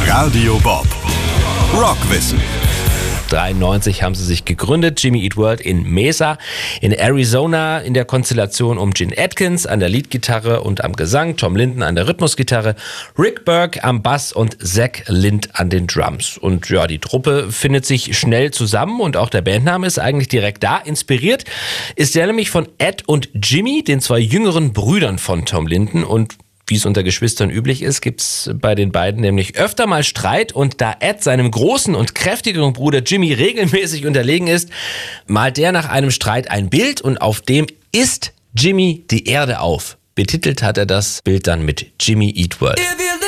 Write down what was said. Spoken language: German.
Radio Bob. Rockwissen. 1993 haben sie sich gegründet, Jimmy Eat World in Mesa in Arizona in der Konstellation um Gene Atkins an der Leadgitarre und am Gesang, Tom Linton an der Rhythmusgitarre, Rick Burke am Bass und Zach Lind an den Drums. Und ja, die Truppe findet sich schnell zusammen und auch der Bandname ist eigentlich direkt da. Inspiriert ist der nämlich von Ed und Jimmy, den zwei jüngeren Brüdern von Tom Linton, und wie es unter Geschwistern üblich ist, gibt's bei den beiden nämlich öfter mal Streit, und da Ed seinem großen und kräftigeren Bruder Jimmy regelmäßig unterlegen ist, malt der nach einem Streit ein Bild und auf dem isst Jimmy die Erde auf. Betitelt hat er das Bild dann mit Jimmy Eat World.